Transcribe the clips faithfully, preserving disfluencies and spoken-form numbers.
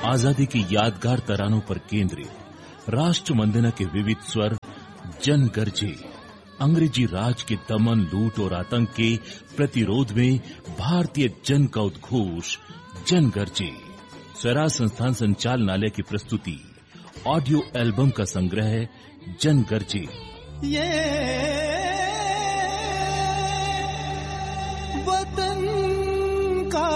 आजादी की यादगार तरानों पर केंद्रित राष्ट्र वंदना के विविध स्वर जन गरजे। अंग्रेजी राज के दमन, लूट और आतंक के प्रतिरोध में भारतीय जन का उद्घोष जन गरजे। स्वराज संस्थान संचालनालय की प्रस्तुति ऑडियो एल्बम का संग्रह जन गरजे। ये वतन का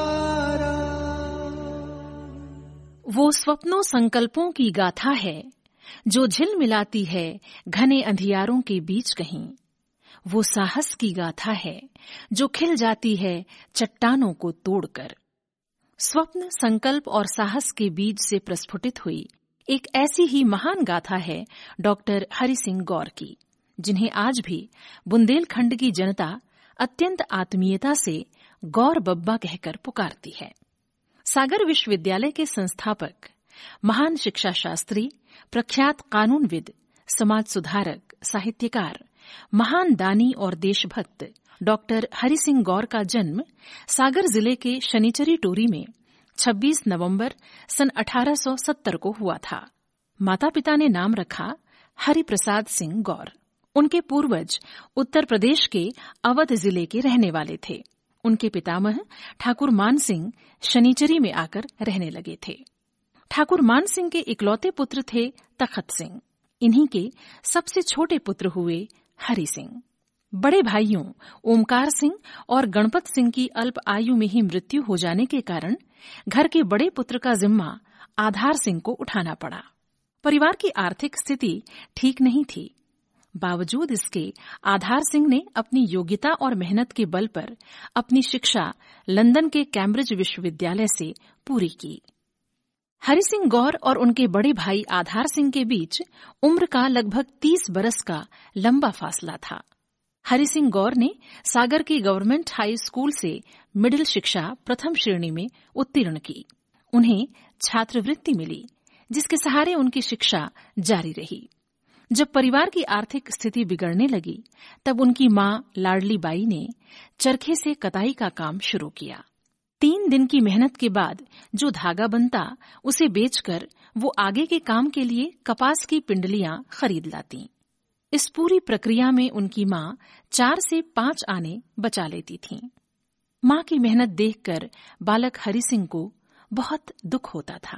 वो स्वप्नों संकल्पों की गाथा है जो झिलमिलाती है घने अंधियारों के बीच कहीं। वो साहस की गाथा है जो खिल जाती है चट्टानों को तोड़कर। स्वप्न, संकल्प और साहस के बीज से प्रस्फुटित हुई एक ऐसी ही महान गाथा है डॉक्टर हरि सिंह गौर की, जिन्हें आज भी बुंदेलखंड की जनता अत्यंत आत्मीयता से गौर बब्बा कहकर पुकारती है। सागर विश्वविद्यालय के संस्थापक, महान शिक्षा शास्त्री, प्रख्यात कानूनविद, समाज सुधारक, साहित्यकार, महान दानी और देशभक्त डॉक्टर हरि सिंह गौर का जन्म सागर जिले के शनिचरी टोरी में छब्बीस नवंबर सन अठारह सौ सत्तर को हुआ था। माता पिता ने नाम रखा हरि प्रसाद सिंह गौर। उनके पूर्वज उत्तर प्रदेश के अवध जिले के रहने वाले थे। उनके पितामह ठाकुर मान सिंह शनिचरी में आकर रहने लगे थे। ठाकुर मान सिंह के इकलौते पुत्र थे तखत सिंह। इन्हीं के सबसे छोटे पुत्र हुए हरि सिंह। बड़े भाइयों ओमकार सिंह और गणपत सिंह की अल्प आयु में ही मृत्यु हो जाने के कारण घर के बड़े पुत्र का जिम्मा आधार सिंह को उठाना पड़ा। परिवार की आर्थिक स्थिति ठीक नहीं थी। बावजूद इसके आधार सिंह ने अपनी योग्यता और मेहनत के बल पर अपनी शिक्षा लंदन के कैम्ब्रिज विश्वविद्यालय से पूरी की। हरि सिंह गौर और उनके बड़े भाई आधार सिंह के बीच उम्र का लगभग तीस बरस का लंबा फासला था। हरि सिंह गौर ने सागर की गवर्नमेंट हाई स्कूल से मिडिल शिक्षा प्रथम श्रेणी में उत्तीर्ण की। उन्हें छात्रवृत्ति मिली, जिसके सहारे उनकी शिक्षा जारी रही। जब परिवार की आर्थिक स्थिति बिगड़ने लगी, तब उनकी मां लाडली बाई ने चरखे से कताई का काम शुरू किया। तीन दिन की मेहनत के बाद जो धागा बनता, उसे बेचकर वो आगे के काम के लिए कपास की पिंडलियां खरीद लाती। इस पूरी प्रक्रिया में उनकी मां चार से पांच आने बचा लेती थीं। मां की मेहनत देखकर बालक हरि सिंह को बहुत दुख होता था।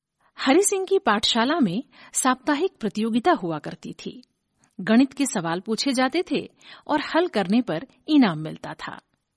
हरि सिंह की पाठशाला में साप्ताहिक प्रतियोगिता हुआ करती थी। गणित के सवाल पूछे जाते थे और हल करने पर इनाम मिलता था।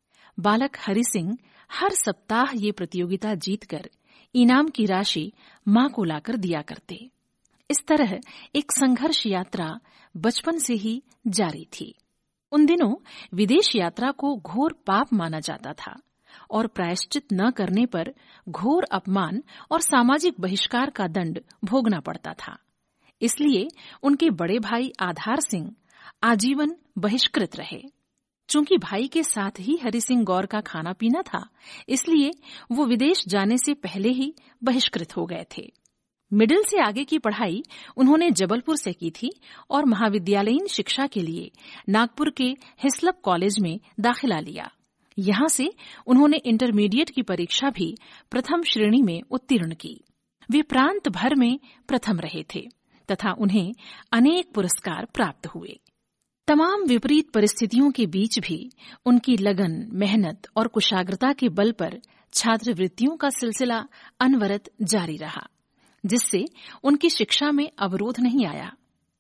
बालक हरि सिंह हर सप्ताह ये प्रतियोगिता जीतकर इनाम की राशि मां को लाकर दिया करते। इस तरह एक संघर्ष यात्रा बचपन से ही जारी थी। उन दिनों विदेश यात्रा को घोर पाप माना जाता था और प्रायश्चित न करने पर घोर अपमान और सामाजिक बहिष्कार का दंड भोगना पड़ता था। इसलिए उनके बड़े भाई आधार सिंह आजीवन बहिष्कृत रहे। चूंकि भाई के साथ ही हरि सिंह गौर का खाना पीना था, इसलिए वो विदेश जाने से पहले ही बहिष्कृत हो गए थे। मिडिल से आगे की पढ़ाई उन्होंने जबलपुर से की थी और महाविद्यालयीन शिक्षा के लिए नागपुर के हिस्लप कॉलेज में दाखिला लिया। यहां से उन्होंने इंटरमीडिएट की परीक्षा भी प्रथम श्रेणी में उत्तीर्ण की। वे प्रांत भर में प्रथम रहे थे तथा उन्हें अनेक पुरस्कार प्राप्त हुए। तमाम विपरीत परिस्थितियों के बीच भी उनकी लगन, मेहनत और कुशाग्रता के बल पर छात्रवृत्तियों का सिलसिला अनवरत जारी रहा, जिससे उनकी शिक्षा में अवरोध नहीं आया।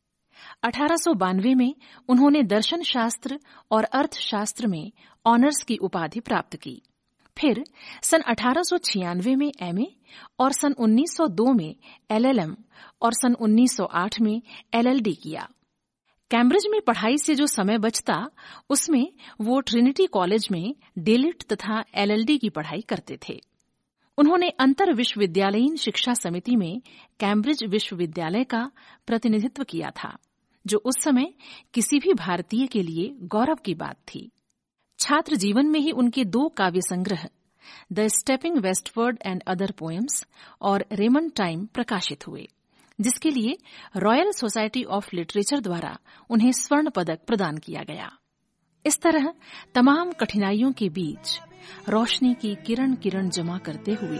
अठारह सौ बानवे में उन्होंने दर्शन शास्त्र और अर्थशास्त्र में ऑनर्स की उपाधि प्राप्त की। फिर सन अठारह सौ छियानवे में एमए और सन उन्नीस सौ दो में एलएलएम और सन उन्नीस सौ आठ में एलएलडी किया। कैम्ब्रिज में पढ़ाई से जो समय बचता, उसमें वो ट्रिनिटी कॉलेज में डीलिट तथा एलएलडी की पढ़ाई करते थे। उन्होंने अंतर विश्वविद्यालयीन शिक्षा समिति में कैम्ब्रिज विश्वविद्यालय का प्रतिनिधित्व किया था, जो उस समय किसी भी भारतीय के लिए गौरव की बात थी। छात्र जीवन में ही उनके दो काव्य संग्रह the stepping westward and other poems और रेमंड टाइम प्रकाशित हुए, जिसके लिए रॉयल सोसाइटी ऑफ लिटरेचर द्वारा उन्हें स्वर्ण पदक प्रदान किया गया। इस तरह तमाम कठिनाइयों के बीच रोशनी की किरण किरण जमा करते हुए